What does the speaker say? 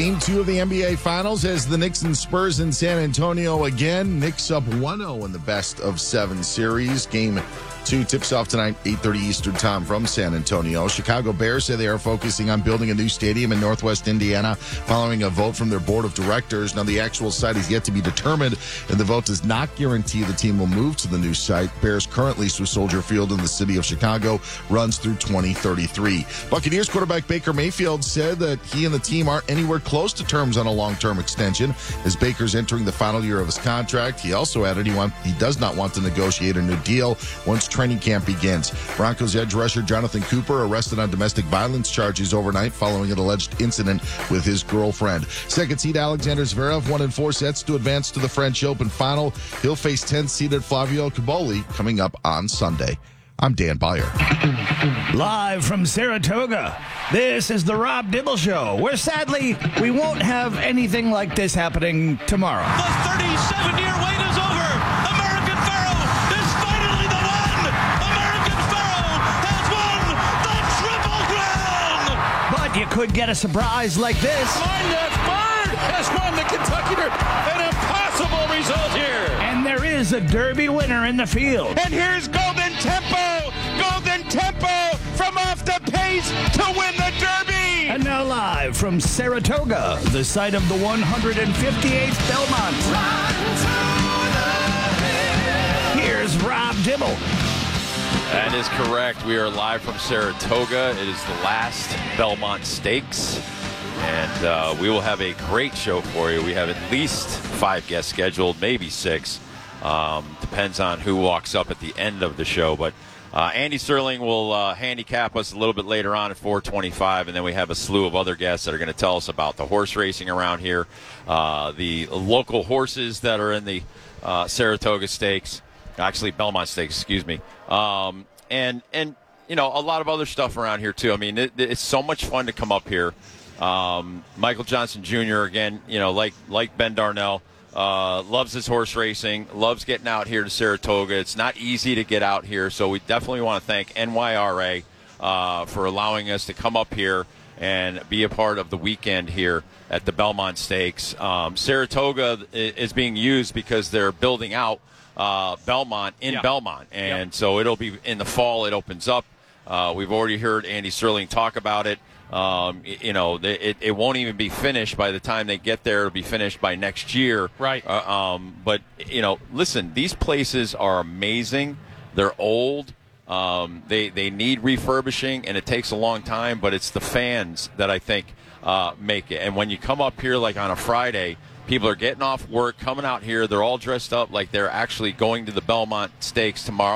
Game 2 of the NBA Finals as the Knicks and Spurs in San Antonio again. Knicks up 1-0 in the best-of-7 series. Game 2 tips off tonight, 8:30 Eastern time from San Antonio. Chicago Bears say they are focusing on building a new stadium in Northwest Indiana following a vote from their board of directors. Now, the actual site is yet to be determined, and the vote does not guarantee the team will move to the new site. Bears currently through Soldier Field in the city of Chicago runs through 2033. Buccaneers quarterback Baker Mayfield said that he and the team aren't anywhere close to terms on a long-term extension. As Baker's entering the final year of his contract, he also added he does not want to negotiate a new deal once training camp begins. Broncos edge rusher Jonathan Cooper arrested on domestic violence charges overnight following an alleged incident with his girlfriend. Second seed Alexander Zverev won in 4 sets to advance to the French Open final. He'll face 10th seeded Flavio Caboli coming up on Sunday. I'm Dan Beyer. Live from Saratoga, this is the Rob Dibble Show, where sadly we won't have anything like this happening tomorrow. The 37-year wait is over. American Pharoah is finally the one. American Pharoah has won the Triple Crown. But you could get a surprise like this. Marnette Bird has won the Kentucky Derby. An impossible result here. And there is a Derby winner in the field. And here's Golden Tempo. Golden Tempo from off the pace to win the Derby. And now live from Saratoga, the site of the 158th Belmont. Here's Rob Dibble. That is correct. We are live from Saratoga. It is the last Belmont Stakes. And we will have a great show for you. We have at least 5 guests scheduled, maybe 6. Depends on who walks up at the end of the show. But Andy Sterling will handicap us a little bit later on at 4:25, and then we have a slew of other guests that are going to tell us about the horse racing around here, the local horses that are in the Saratoga Stakes, actually Belmont Stakes, excuse me, and you know, a lot of other stuff around here too. I mean, it's so much fun to come up here. Michael Johnson Jr. again, you know, like Ben Darnell. Loves his horse racing, loves getting out here to Saratoga. It's not easy to get out here, so we definitely want to thank NYRA for allowing us to come up here and be a part of the weekend here at the Belmont Stakes. Saratoga is being used because they're building out Belmont in Belmont, and so it'll be in the fall. It opens up. We've already heard Andy Sterling talk about it. You know, it won't even be finished by the time they get there. It'll be finished by next year. Right. But, you know, listen, these places are amazing. They're old. They need refurbishing, and it takes a long time, but it's the fans that I think make it. And when you come up here, like on a Friday, people are getting off work, coming out here. They're all dressed up like they're actually going to the Belmont Stakes tomorrow.